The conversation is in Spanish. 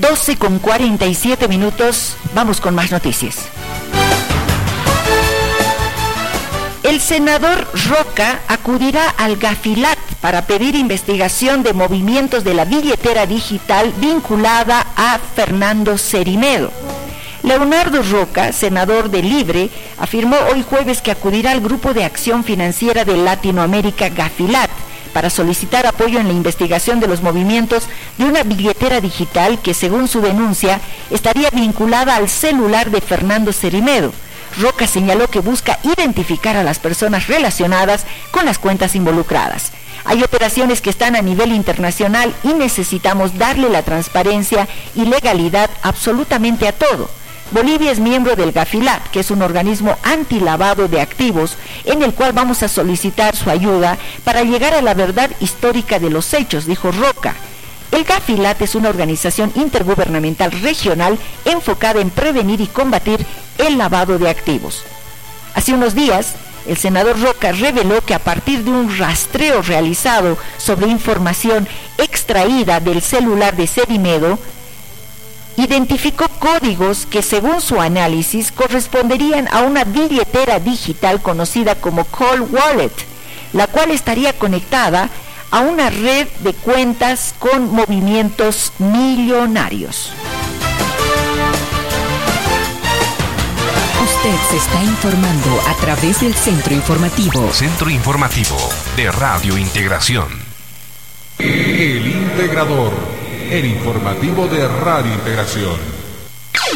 12:47. Vamos con más noticias. El senador Roca acudirá al Gafilat para pedir investigación de movimientos de la billetera digital vinculada a Fernando Cerimedo. Leonardo Roca, senador de Libre, afirmó hoy jueves que acudirá al Grupo de Acción Financiera de Latinoamérica Gafilat para solicitar apoyo en la investigación de los movimientos de una billetera digital que, según su denuncia, estaría vinculada al celular de Fernando Cerimedo. Roca señaló que busca identificar a las personas relacionadas con las cuentas involucradas. Hay operaciones que están a nivel internacional y necesitamos darle la transparencia y legalidad absolutamente a todo. Bolivia es miembro del Gafilat, que es un organismo antilavado de activos, en el cual vamos a solicitar su ayuda para llegar a la verdad histórica de los hechos, dijo Roca. El Gafilat es una organización intergubernamental regional enfocada en prevenir y combatir el lavado de activos. Hace unos días, el senador Roca reveló que a partir de un rastreo realizado sobre información extraída del celular de Cerimedo, identificó códigos que, según su análisis, corresponderían a una billetera digital conocida como Cold Wallet, la cual estaría conectada a una red de cuentas con movimientos millonarios. Usted se está informando a través del Centro Informativo. Centro Informativo de Radio Integración. El Integrador, el informativo de Radio Integración.